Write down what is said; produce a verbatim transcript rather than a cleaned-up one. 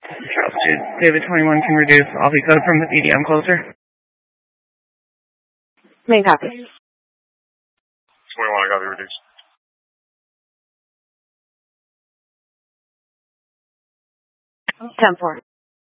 Charles two, David twenty-one can reduce. I'll be code from the P D M closer. Main copy. twenty-one, I got to be reduced. ten four.